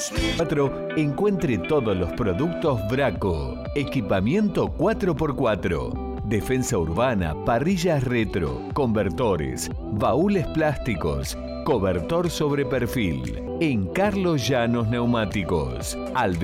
4, encuentre todos los productos Braco. Equipamiento 4x4. Defensa urbana, parrillas retro, convertores, baúles plásticos, cobertor sobre perfil. En Carlos Llanos Neumáticos.